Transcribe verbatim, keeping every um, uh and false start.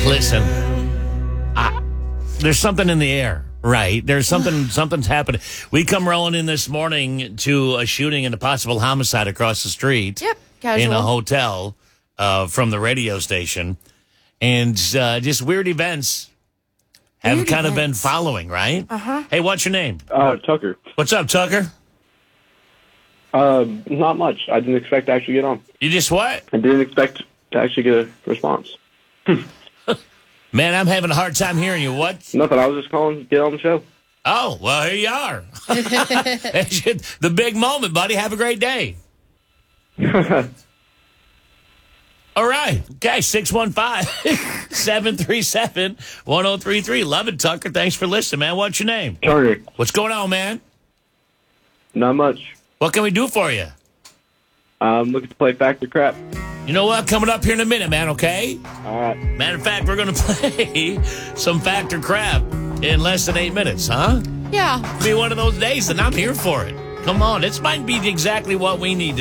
Listen, I, there's something in the air, right? There's something, something's happening. We come rolling in this morning to a shooting and a possible homicide across the street. Yep, casual. In a hotel uh, from the radio station. And uh, just weird events have Weird kind events. of been following, right? Uh-huh. Hey, what's your name? Uh, Tucker. What's up, Tucker? Uh, not much. I didn't expect to actually get on. You just what? I didn't expect to actually get a response. Man, I'm having a hard time hearing you. What? Nothing. I was just calling to get on the show. Oh, well, here you are. The big moment, buddy. Have a great day. All right. Okay, six one five, seven three seven, one oh three three. Love it, Tucker. Thanks for listening, man. What's your name? Turner. What's going on, man? Not much. What can we do for you? I'm looking to play Factor Crap. You know what? Coming up here in a minute, man, okay? All right. Matter of fact, we're going to play some Factor Crap in less than eight minutes, huh? Yeah. Be one of those days, and I'm here for it. Come on. This might be exactly what we need to